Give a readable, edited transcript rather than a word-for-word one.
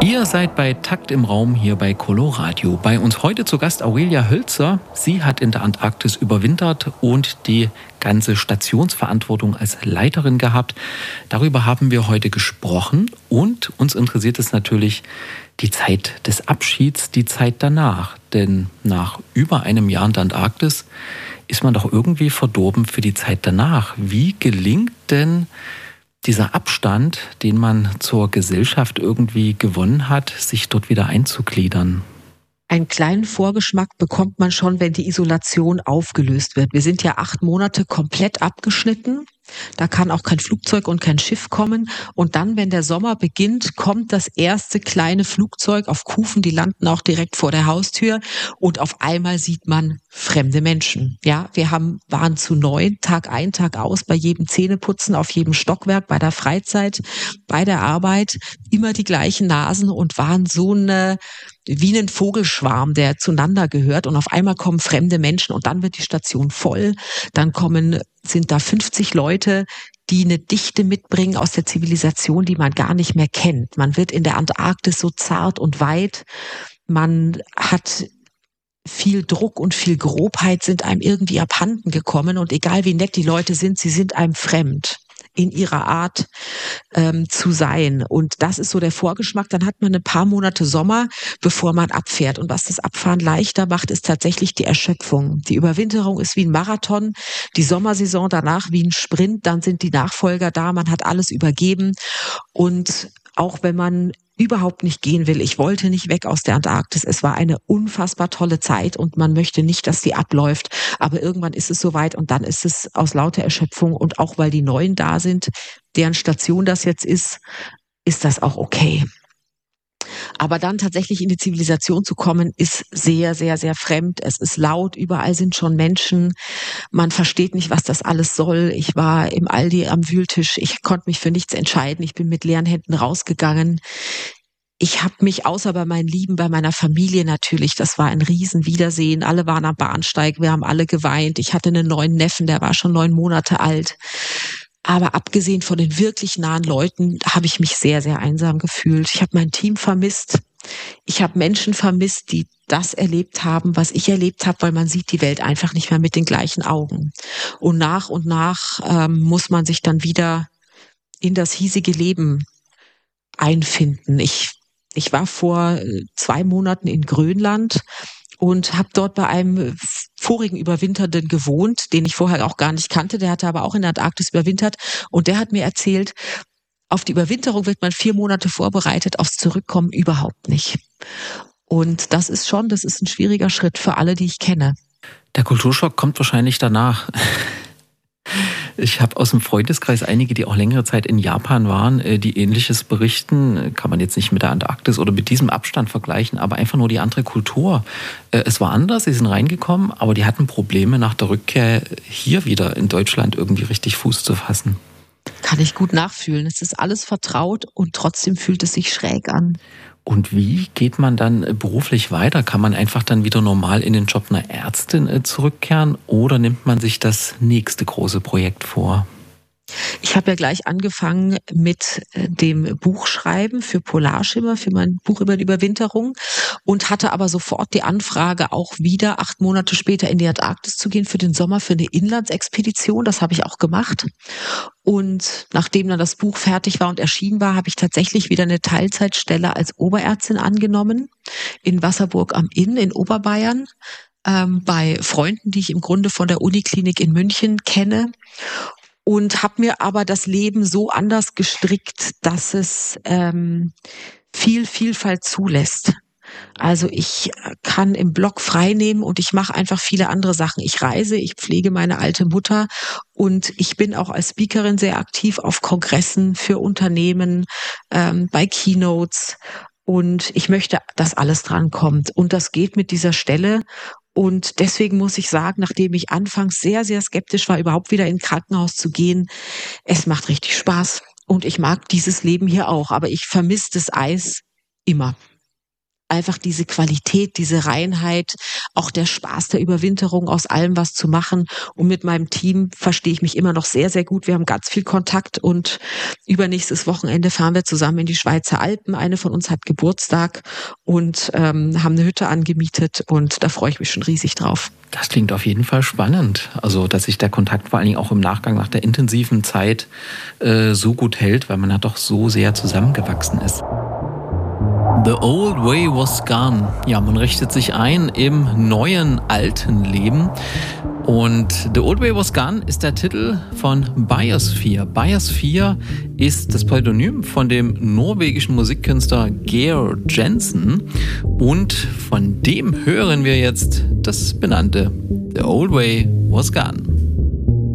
Ihr seid bei Takt im Raum hier bei Coloradio. Bei uns heute zu Gast Aurelia Hölzer. Sie hat in der Antarktis überwintert und die ganze Stationsverantwortung als Leiterin gehabt. Darüber haben wir heute gesprochen und uns interessiert es natürlich die Zeit des Abschieds, die Zeit danach. Denn nach über einem Jahr in der Antarktis ist man doch irgendwie verdorben für die Zeit danach. Wie gelingt denn dieser Abstand, den man zur Gesellschaft irgendwie gewonnen hat, sich dort wieder einzugliedern? Einen kleinen Vorgeschmack bekommt man schon, wenn die Isolation aufgelöst wird. Wir sind ja 8 Monate komplett abgeschnitten. Da kann auch kein Flugzeug und kein Schiff kommen. Und dann, wenn der Sommer beginnt, kommt das erste kleine Flugzeug auf Kufen. Die landen auch direkt vor der Haustür. Und auf einmal sieht man fremde Menschen. Ja, waren zu 9, Tag ein, Tag aus, bei jedem Zähneputzen, auf jedem Stockwerk, bei der Freizeit, bei der Arbeit, immer die gleichen Nasen und waren wie ein Vogelschwarm, der zueinander gehört. Und auf einmal kommen fremde Menschen und dann wird die Station voll. Dann sind da 50 Leute, die eine Dichte mitbringen aus der Zivilisation, die man gar nicht mehr kennt. Man wird in der Antarktis so zart und weit. Man hat viel Druck und viel Grobheit sind einem irgendwie abhanden gekommen. Und egal wie nett die Leute sind, sie sind einem fremd in ihrer Art zu sein. Und das ist so der Vorgeschmack. Dann hat man ein paar Monate Sommer, bevor man abfährt. Und was das Abfahren leichter macht, ist tatsächlich die Erschöpfung. Die Überwinterung ist wie ein Marathon, die Sommersaison danach wie ein Sprint. Dann sind die Nachfolger da, man hat alles übergeben. Und auch wenn man überhaupt nicht gehen will. Ich wollte nicht weg aus der Antarktis. Es war eine unfassbar tolle Zeit und man möchte nicht, dass sie abläuft. Aber irgendwann ist es soweit und dann ist es aus lauter Erschöpfung und auch weil die Neuen da sind, deren Station das jetzt ist das auch okay. Aber dann tatsächlich in die Zivilisation zu kommen, ist sehr, sehr, sehr fremd. Es ist laut, überall sind schon Menschen. Man versteht nicht, was das alles soll. Ich war im Aldi am Wühltisch. Ich konnte mich für nichts entscheiden. Ich bin mit leeren Händen rausgegangen. Ich habe mich, außer bei meinen Lieben, bei meiner Familie natürlich, das war ein Riesenwiedersehen. Alle waren am Bahnsteig, wir haben alle geweint. Ich hatte einen neuen Neffen, der war schon 9 Monate alt. Aber abgesehen von den wirklich nahen Leuten habe ich mich sehr, sehr einsam gefühlt. Ich habe mein Team vermisst. Ich habe Menschen vermisst, die das erlebt haben, was ich erlebt habe, weil man sieht die Welt einfach nicht mehr mit den gleichen Augen. Und nach muss man sich dann wieder in das hiesige Leben einfinden. Ich war vor 2 Monaten in Grönland und habe dort bei einem vorigen Überwinternden gewohnt, den ich vorher auch gar nicht kannte. Der hatte aber auch in der Antarktis überwintert und der hat mir erzählt, auf die Überwinterung wird man 4 Monate vorbereitet, aufs Zurückkommen überhaupt nicht. Und das ist ein schwieriger Schritt für alle, die ich kenne. Der Kulturschock kommt wahrscheinlich danach. Ich habe aus dem Freundeskreis einige, die auch längere Zeit in Japan waren, die Ähnliches berichten. Kann man jetzt nicht mit der Antarktis oder mit diesem Abstand vergleichen, aber einfach nur die andere Kultur. Es war anders, sie sind reingekommen, aber die hatten Probleme nach der Rückkehr hier wieder in Deutschland irgendwie richtig Fuß zu fassen. Kann ich gut nachfühlen. Es ist alles vertraut und trotzdem fühlt es sich schräg an. Und wie geht man dann beruflich weiter? Kann man einfach dann wieder normal in den Job einer Ärztin zurückkehren oder nimmt man sich das nächste große Projekt vor? Ich habe ja gleich angefangen mit dem Buchschreiben für Polarschimmer, für mein Buch über die Überwinterung und hatte aber sofort die Anfrage, auch wieder 8 Monate später in die Antarktis zu gehen für den Sommer, für eine Inlandsexpedition. Das habe ich auch gemacht. Und nachdem dann das Buch fertig war und erschienen war, habe ich tatsächlich wieder eine Teilzeitstelle als Oberärztin angenommen in Wasserburg am Inn in Oberbayern, bei Freunden, die ich im Grunde von der Uniklinik in München kenne. Und habe mir aber das Leben so anders gestrickt, dass es viel Vielfalt zulässt. Also ich kann im Blog frei nehmen und ich mache einfach viele andere Sachen. Ich reise, ich pflege meine alte Mutter und ich bin auch als Speakerin sehr aktiv auf Kongressen für Unternehmen, bei Keynotes. Und ich möchte, dass alles drankommt. Und das geht mit dieser Stelle. Und deswegen muss ich sagen, nachdem ich anfangs sehr, sehr skeptisch war, überhaupt wieder in ein Krankenhaus zu gehen, es macht richtig Spaß. Und ich mag dieses Leben hier auch. Aber ich vermisse das Eis immer. einfach diese Qualität, diese Reinheit, auch der Spaß der Überwinterung, aus allem was zu machen. Und mit meinem Team verstehe ich mich immer noch sehr, sehr gut. Wir haben ganz viel Kontakt und übernächstes Wochenende fahren wir zusammen in die Schweizer Alpen. Eine von uns hat Geburtstag und haben eine Hütte angemietet und da freue ich mich schon riesig drauf. Das klingt auf jeden Fall spannend. Also, dass sich der Kontakt vor allen Dingen auch im Nachgang nach der intensiven Zeit so gut hält, weil man ja doch so sehr zusammengewachsen ist. The old way was gone. Ja, man richtet sich ein im neuen, alten Leben. Und The Old Way Was Gone ist der Titel von Biosphere. Biosphere ist das Pseudonym von dem norwegischen Musikkünstler Georg Jensen. Und von dem hören wir jetzt das benannte The Old Way Was Gone.